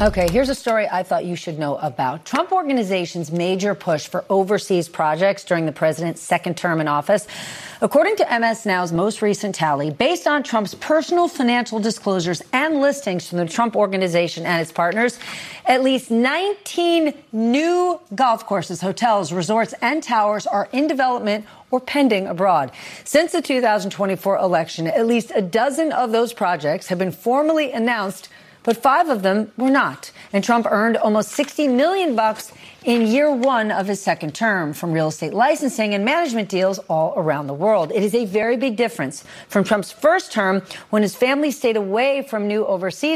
Okay, here's a story I thought you should know about. Trump Organization's major push for overseas projects during the president's second term in office. According to MS Now's most recent tally, based on Trump's personal financial disclosures and listings from the Trump Organization and its partners, at least 19 new golf courses, hotels, resorts, and towers are in development or pending abroad. Since the 2024 election, at least a dozen of those projects have been formally announced, but 5 of them were not. And Trump earned almost $60 million in year one of his second term from real estate licensing and management deals all around the world. It is a very big difference from Trump's first term, when his family stayed away from new overseas